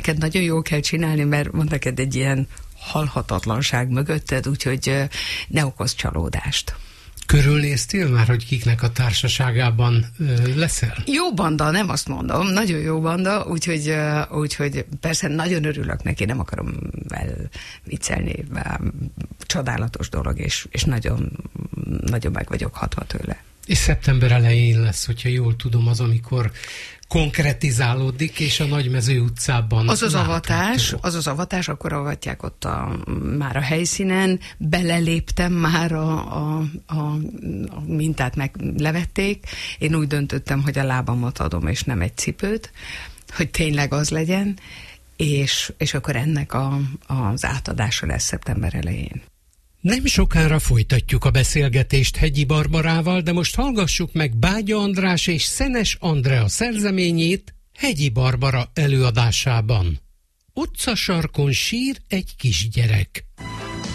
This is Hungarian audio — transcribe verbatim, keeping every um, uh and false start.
neked nagyon jól kell csinálni, mert van neked egy ilyen halhatatlanság mögötted, úgyhogy ne okozz csalódást. Körülnéztél már, hogy kiknek a társaságában ö, leszel? Jó banda, nem azt mondom, nagyon jó banda, úgyhogy, úgyhogy persze nagyon örülök neki, nem akarom elviccelni, csodálatos dolog, és, és nagyon, nagyon meg vagyok hatva tőle. És szeptember elején lesz, hogyha jól tudom, az, amikor konkretizálódik, és a Nagymező utcában az az avatás, az az avatás, akkor avatják ott a, már a helyszínen, beleléptem már a, a, a, a mintát meg levették, én úgy döntöttem, hogy a lábamat adom, és nem egy cipőt, hogy tényleg az legyen, és, és akkor ennek a, az átadása lesz szeptember elején. Nem sokára folytatjuk a beszélgetést Hegyi Barbarával, de most hallgassuk meg Bágya András és Szenes Andrea szerzeményét Hegyi Barbara előadásában. Utcasarkon sír egy kisgyerek.